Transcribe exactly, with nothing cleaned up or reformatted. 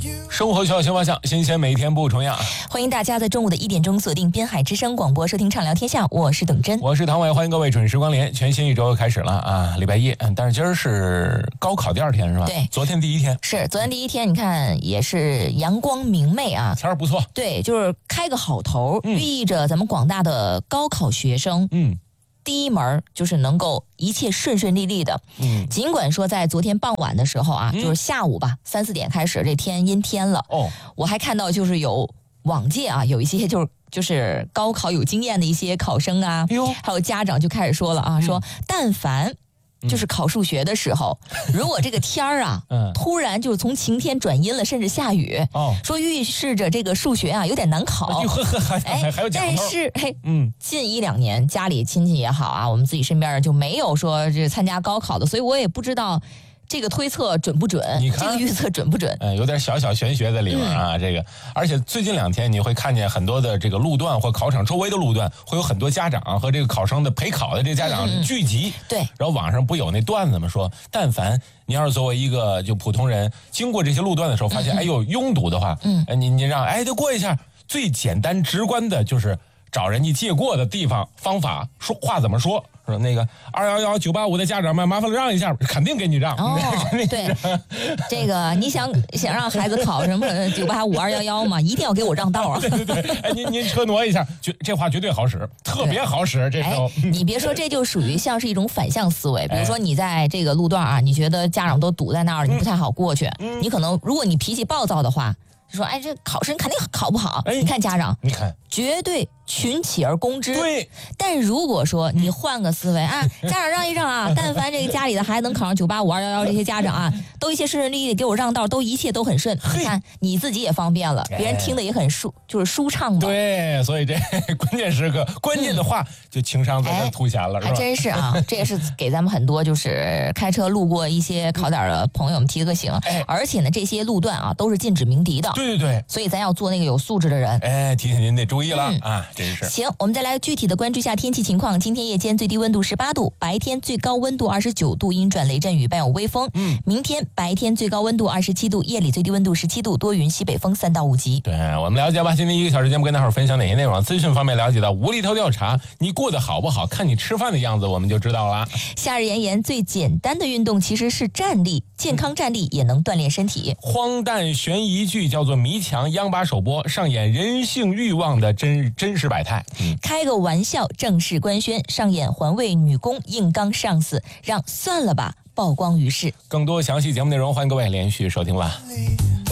生活需要新方向，新鲜每天不重样。 欢迎大家在中午的一点钟锁定滨海之声广播收听畅聊天下，我是董真， 我是唐伟，欢迎各位准时光临。全新一周开始了啊，礼拜一，嗯，但是今儿是高考第二天是吧？ 对， 昨天第一天是昨天第一天，你看也是阳光明媚啊， 天儿不错。 对，就是开个好头，寓意着咱们广大的高考学生，嗯。第一门就是能够一切顺顺利利的，嗯，尽管说在昨天傍晚的时候啊，嗯、就是下午吧，三四点开始，这天阴天了。哦，我还看到就是有往届啊，有一些就是就是高考有经验的一些考生啊，还有家长就开始说了啊，说但凡。就是考数学的时候，嗯、如果这个天儿啊，嗯、突然就是从晴天转阴了，甚至下雨，哦，说预示着这个数学啊有点难考。 哎，还有讲头。 但是，嘿，嗯，近一两年家里亲戚也好啊，我们自己身边人就没有说这参加高考的，所以我也不知道。这个推测准不准？你看这个预测准不准？ 嗯，有点小小玄学在里面啊。嗯、这个，而且最近两天你会看见很多的这个路段或考场周围的路段，会有很多家长和这个考生的陪考的这个家长聚集。 嗯、对。 然后网上不有那段子吗？说，但凡你要是作为一个就普通人，经过这些路段的时候，发现、嗯、哎呦拥堵的话，嗯，你你让哎就过一下，最简单直观的就是找人家借过的地方方法，说话怎么说？说那个二幺幺九八五的家长们，麻烦让一下，肯定给你让。 哦，对，这个你想想让孩子考什么九八五二幺幺嘛，一定要给我让道啊！ 对对对，哎，您您车挪一下，就这话绝对好使，特别好使。这时候， 哎，你别说，这就属于像是一种反向思维。比如说，你在这个路段啊，你觉得家长都堵在那儿，你不太好过去，嗯、你可能如果你脾气暴躁的话。就说哎，这考生肯定考不好。哎，你看家长， 你看绝对群起而攻之。 对， 但如果说你换个思维啊，家长让一让啊，但凡这个家里的孩子能考上九八五二幺幺，这些家长啊，都一切顺顺利利给我让道，都一切都很顺。你看你自己也方便了，别人听得也很舒，就是舒畅嘛。 对，所以这关键时刻关键的话、嗯、就情商在这凸显了，是吧？ 还真是啊，这也是给咱们很多就是开车路过一些考点的朋友们提个醒。哎，而且呢，这些路段啊都是禁止鸣笛的。 对对对， 所以咱要做那个有素质的人。 哎，提醒您得注意了、嗯、啊，真是。 行，我们再来具体的关注一下天气情况。今天夜间最低温度十八度，白天最高温度二十九度，阴转雷阵雨，伴有微风。嗯，明天白天最高温度二十七度，夜里最低温度十七度，多云，西北风三到五级。 对，我们了解吧。今天一个小时节目跟大伙分享哪些内容？资讯方面了解到无厘头调查，你过得好不好，看你吃饭的样子，我们就知道了。 夏日炎炎，最简单的运动其实是站立，健康站立也能锻炼身体。 荒诞悬疑剧叫做《迷墙》，央八首播，上演人性欲望的真真实百态。 嗯，开个玩笑，正式官宣，上演环卫女工硬刚上司，让算了吧曝光于世。 更多详细节目内容，欢迎各位连续收听吧。